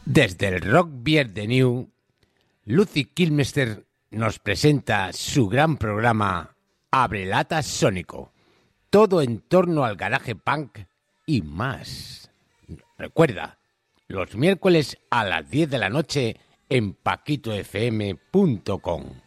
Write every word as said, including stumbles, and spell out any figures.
Desde el Rock Beer de New, Lucy Kilmister nos presenta su gran programa Abrelatas Sónico. Todo en torno al garaje punk y más. Recuerda, los miércoles a las diez de la noche en paquito f m punto com.